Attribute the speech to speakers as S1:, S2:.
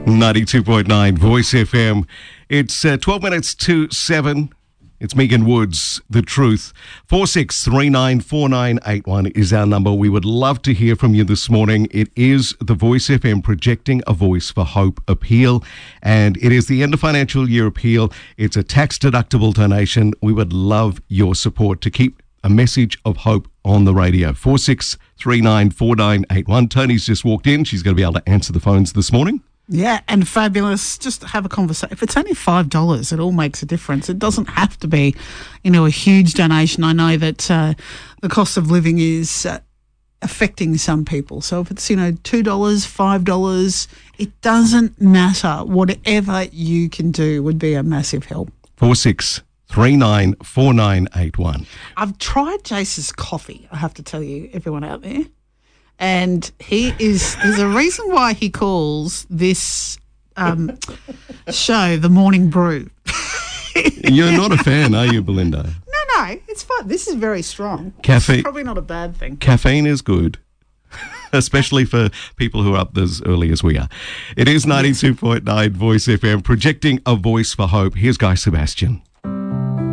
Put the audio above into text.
S1: 92.9 Voice FM. It's 12 minutes to 7. It's Megan Woods, The Truth. 46394981 is our number. We would love to hear from you this morning. It is the Voice FM Projecting a Voice for Hope appeal, and it is the end of financial year appeal. It's a tax-deductible donation. We would love your support to keep a message of hope on the radio. 46394981. Tony's just walked in. She's going to be able to answer the phones this morning.
S2: Yeah, and fabulous. Just have a conversation. If it's only $5, it all makes a difference. It doesn't have to be, a huge donation. I know that the cost of living is affecting some people. So if it's, $2, $5, it doesn't matter. Whatever you can do would be a massive help.
S1: 46394981.
S2: I've tried Jace's coffee, I have to tell you, everyone out there. And there's a reason why he calls this show The Morning Brew.
S1: You're not a fan, are you, Belinda?
S2: No, it's fine. This is very strong.
S1: Caffeine.
S2: It's probably not a bad thing.
S1: Caffeine is good, especially for people who are up as early as we are. It is 92.9 Voice FM, projecting a voice for hope. Here's Guy Sebastian.